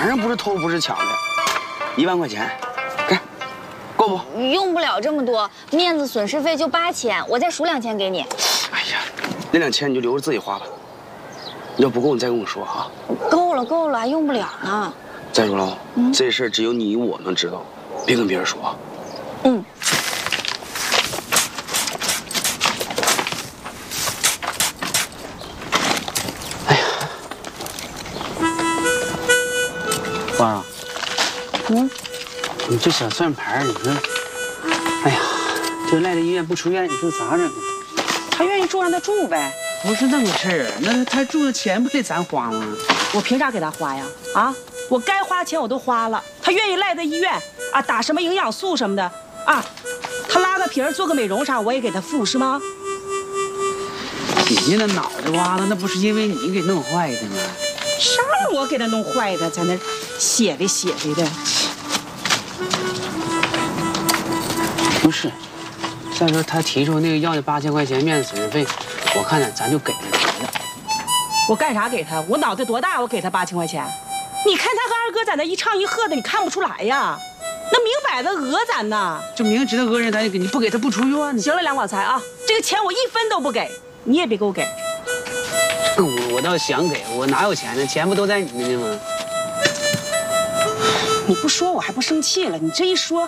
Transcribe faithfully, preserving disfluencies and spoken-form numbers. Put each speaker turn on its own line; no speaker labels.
反正不是偷不是抢的，一万块钱，给，够不？
用不了这么多，面子损失费就八千，我再数两千给你。
哎呀，那两千你就留着自己花吧，要不够你再跟我说哈。
够了够了，还用不了呢。
再说了，嗯、这事儿只有你我能知道，别跟别人说啊。
嗯。
花啊，
嗯，
你这小算盘，你说，哎呀，这赖在医院不出院，你说咋整啊？
他愿意住让他住呗。
不是那回事儿，那他住的钱不得咱花吗？
我凭啥给他花呀？啊，我该花的钱我都花了，他愿意赖在医院啊，打什么营养素什么的啊，他拉个皮儿做个美容啥，我也给他付是吗？
人家那脑袋瓜子，那不是因为你给弄坏的吗？
啥我给他弄坏的，在那写的写的的。
不是，再说他提出那个要那八千块钱面子损失费，我看呢咱就给他得了。
我干啥给他？我脑袋多大？我给他八千块钱？你看他和二哥在那一唱一和的，你看不出来呀？那明摆着讹咱呢！
就明知道讹人，咱就给你不给他不出院。
行了，梁广才啊，这个钱我一分都不给，你也别给我给。
我我倒想给，我哪有钱呢？钱不都在你那呢吗？
你不说我还不生气了，你这一说。